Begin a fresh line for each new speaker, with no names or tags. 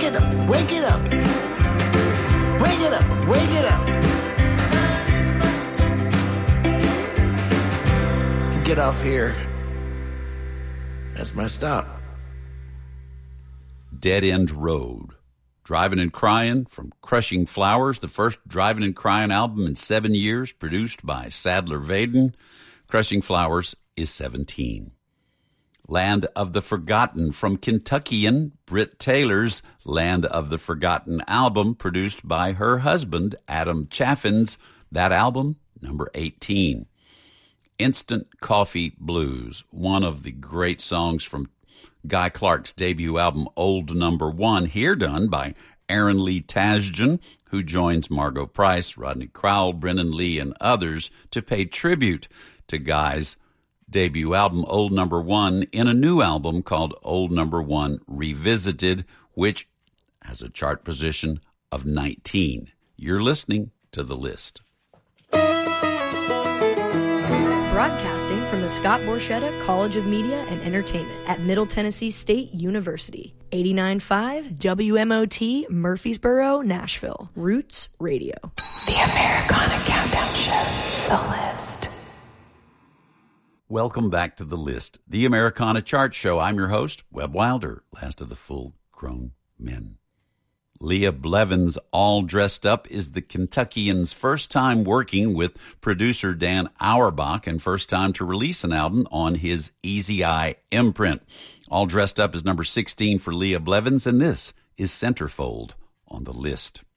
Wake it up, wake it up. Wake it up, wake it up. Get off here. That's my stop.
Dead End Road. Driving and Crying from Crushing Flowers, the first Driving and Crying album in 7 years, produced by Sadler Vaden. Crushing Flowers is 17. Land of the Forgotten from Kentuckian Britt Taylor's Land of the Forgotten album, produced by her husband, Adam Chaffins. That album, number 18. Instant Coffee Blues, one of the great songs from Guy Clark's debut album, Old Number One, here done by Aaron Lee Tasjan, who joins Margot Price, Rodney Crowell, Brennan Lee, and others to pay tribute to Guy's debut album, Old Number One, in a new album called Old Number One Revisited, which has a chart position of 19. You're listening to The List.
Broadcasting from the Scott Borchetta College of Media and Entertainment at Middle Tennessee State University. 89.5 WMOT, Murfreesboro, Nashville. Roots Radio.
The Americana Countdown Show. The List.
Welcome back to The List, the Americana Chart Show. I'm your host, Webb Wilder, last of the full-grown men. Leah Blevins' All Dressed Up is the Kentuckian's first time working with producer Dan Auerbach and first time to release an album on his Easy Eye imprint. All Dressed Up is number 16 for Leah Blevins, and this is Centerfold on The List.